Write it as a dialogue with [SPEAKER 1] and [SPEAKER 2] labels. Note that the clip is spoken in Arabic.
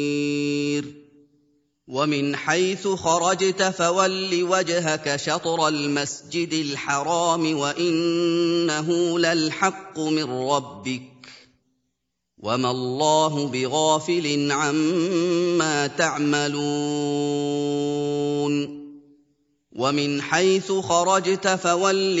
[SPEAKER 1] ومن حيث خرجت فول وجهك شطر المسجد الحرام وإنه للحق من ربك وما الله بغافل عما تعملون ومن حيث خرجت فول